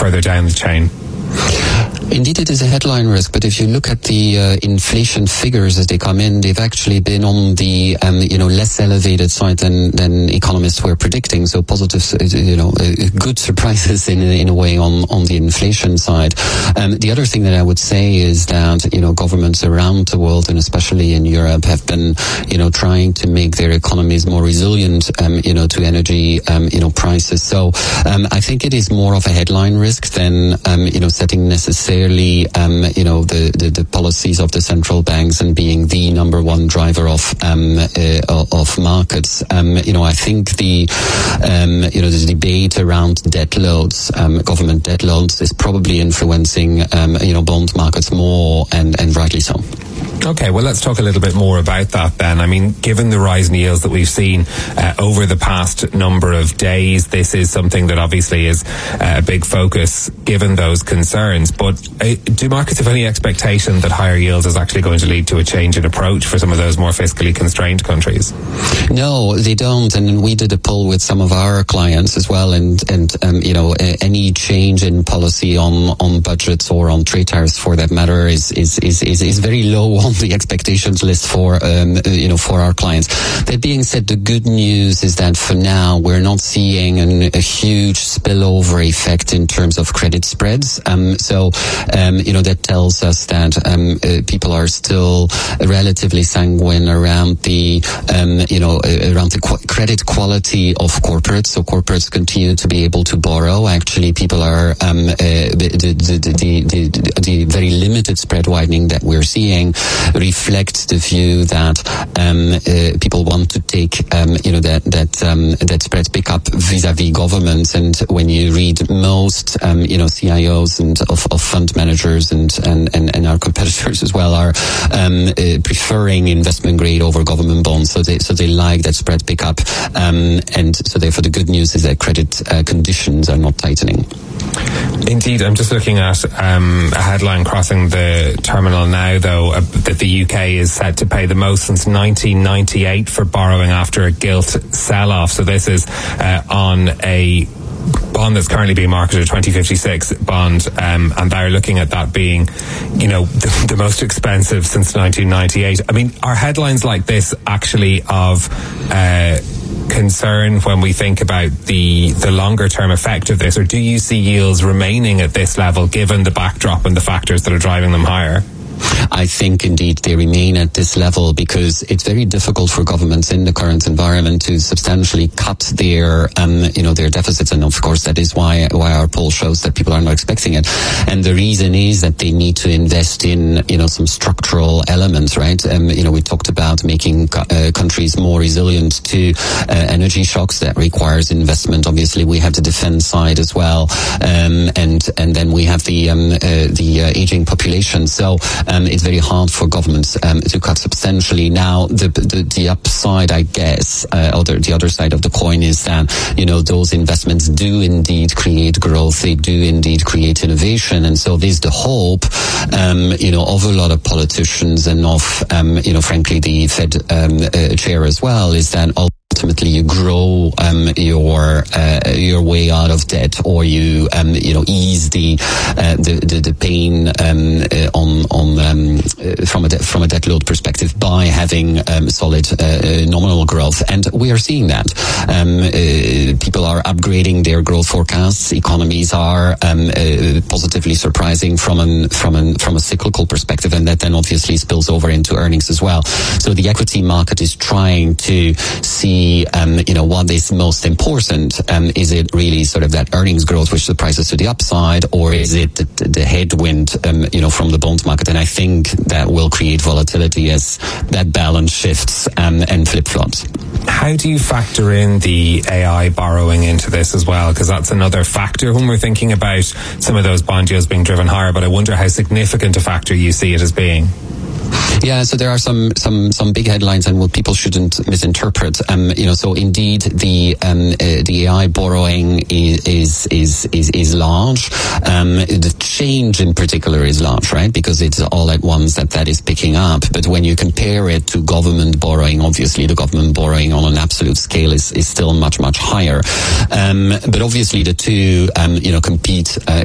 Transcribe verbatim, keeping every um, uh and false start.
further down the chain? Indeed, it is a headline risk, but if you look at the uh, inflation figures as they come in, they've actually been on the um, you know less elevated side than than economists were predicting. So positive, you know, uh, good surprises in in a way on on the inflation side. Um, the other thing that I would say is that you know governments around the world, and especially in Europe, have been you know trying to make their economies more resilient, um, you know, to energy um, you know prices. So um, I think it is more of a headline risk than um, you know setting necessarily Um, you know, the, the, the policies of the central banks and being the number one driver of um, uh, of markets. Um, you know, I think the um, you know the debate around debt loads, um, government debt loads, is probably influencing um, you know bond markets more, and, and rightly so. Okay, well, let's talk a little bit more about that then. I mean, given the rise in yields that we've seen uh, over the past number of days, this is something that obviously is uh, a big focus given those concerns. But uh, do markets have any expectation that higher yields is actually going to lead to a change in approach for some of those more fiscally constrained countries? No, they don't. And we did a poll with some of our clients as well. And, and um, you know, any change in policy on, on budgets or on trade tariffs, for that matter, is, is, is, is, is very low on the expectations list for um, you know for our clients. That being said, the good news is that for now we're not seeing an, a huge spillover effect in terms of credit spreads. Um, so um, you know that tells us that um, uh, people are still relatively sanguine around the um, you know uh, around the qu- credit quality of corporates. So corporates continue to be able to borrow. Actually, people are um, uh, the, the, the, the, the, the very limited spread widening that we're seeing reflects the view that um, uh, people want to take, um, you know, that that um, that spread pick up vis-a-vis governments. And when you read most, um, you know, C I Os and of, of fund managers and, and, and, and our competitors as well are um, uh, preferring investment grade over government bonds. So they so they like that spread pick up. Um, and so therefore the good news is that credit uh, conditions are not tightening. Indeed, I'm just looking at um, a headline crossing the terminal now, though, uh, that the U K is set to pay the most since nineteen ninety-eight for borrowing after a gilt sell-off. So this is uh, on a bond that's currently being marketed, a twenty fifty-six bond, um, and they're looking at that being, you know, the, the most expensive since nineteen ninety-eight. I mean, are headlines like this actually of uh, concern when we think about the the longer term effect of this, or do you see yields remaining at this level given the backdrop and the factors that are driving them higher? I think indeed they remain at this level because it's very difficult for governments in the current environment to substantially cut their, um, you know, their deficits, and of course that is why why our poll shows that people are not expecting it. And the reason is that they need to invest in, you know, some structural elements, right? Um, you know, we talked about making uh, countries more resilient to uh, energy shocks. That requires investment. Obviously, we have the defense side as well, um, and and then we have the um, uh, the uh, aging population. So. Um, it's very hard for governments um, to cut substantially. Now, the the, the upside, I guess, uh, other, the other side of the coin is that, you know, those investments do indeed create growth. They do indeed create innovation. And so there's the hope, um, you know, of a lot of politicians and of, um, you know, frankly, the Fed um, uh, chair as well, is that ultimately you grow um, your uh, your way out of debt, or you um, you know ease the uh, the, the the pain um, uh, on on um, uh, from a de- from a debt load perspective by having um, solid uh, nominal growth, and we are seeing that. Um, uh, people are upgrading their growth forecasts. Economies are um, uh, positively surprising from an from an from a cyclical perspective, and that then obviously spills over into earnings as well. So the equity market is trying to see. Um, you know, what is most important? Um, is it really sort of that earnings growth which surprises to the upside, or is it the, the headwind, um, you know, from the bond market? And I think that will create volatility as that balance shifts um, and flip-flops. How do you factor in the A I borrowing into this as well? Because that's another factor when we're thinking about some of those bond yields being driven higher, but I wonder how significant a factor you see it as being. Yeah, so there are some some some big headlines, and what people shouldn't misinterpret. Um, you know, so indeed the um uh, the A I borrowing is is is is, is large. Um, the change in particular is large, right? Because it's all at once that that is picking up. But when you compare it to government borrowing, obviously the government borrowing on an absolute scale is is still much much higher. Um, but obviously the two um you know compete uh,